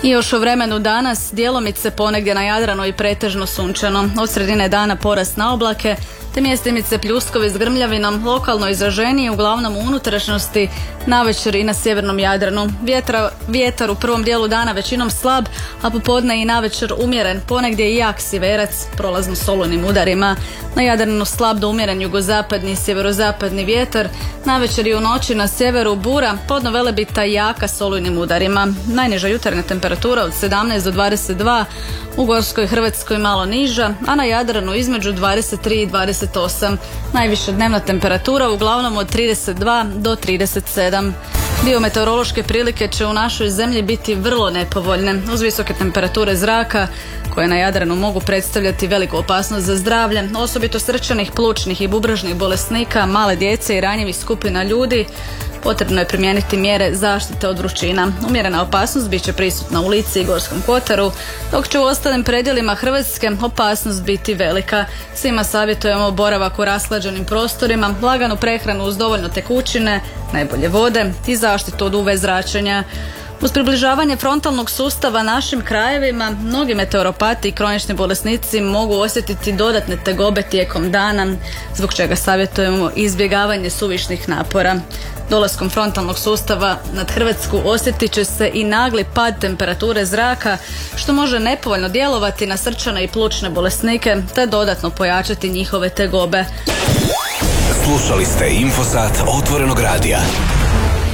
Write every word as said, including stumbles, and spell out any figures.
I još o vremenu danas, djelomice ponegdje na Jadranu i pretežno sunčano. Od sredine dana porast na oblake, te mjestimice pljuskovi s grmljavinom, lokalno izraženiji, uglavnom u unutrašnjosti, navečer i na sjevernom Jadranu. Vjetra, vjetar u prvom dijelu dana većinom slab, a popodne i navečer umjeren, ponegdje i jak sjeverac, prolazno s olujnim udarima. Na Jadranu slab do umjeren jugozapadni i sjeverozapadni vjetar, navečer i u noći na sjeveru bura, podno velebita i jaka s olujnim udarima. Najniža jutarnja temperatura od sedamnaest do dvadeset dva, u Gorskoj Hrvatskoj malo niža, a na Jadranu između dvadeset tri i dvadeset osam. Najviša dnevna temperatura uglavnom od trideset dva do trideset sedam. Biometeorološke prilike će u našoj zemlji biti vrlo nepovoljne, uz visoke temperature zraka koje na Jadranu mogu predstavljati veliku opasnost za zdravlje, osobito srčanih, plućnih i bubrežnih bolesnika, male djece i ranjivih skupina ljudi. Potrebno je primijeniti mjere zaštite od vrućina. Umjerena opasnost bit će prisutna u Lici i Gorskom kotaru, dok će u ostalim predjelima Hrvatske opasnost biti velika. Svima savjetujemo boravak u rashlađenim prostorima, laganu prehranu uz dovoljno tekućine, najbolje vode i zaštitu od U V zračenja. Uz približavanje frontalnog sustava našim krajevima, mnogi meteoropati i kronični bolesnici mogu osjetiti dodatne tegobe tijekom dana, zbog čega savjetujemo izbjegavanje suvišnih napora. Dolaskom frontalnog sustava nad Hrvatsku osjetit će se i nagli pad temperature zraka, što može nepovoljno djelovati na srčane i plućne bolesnike, te dodatno pojačati njihove tegobe. Slušali ste Infosat Otvorenog radija.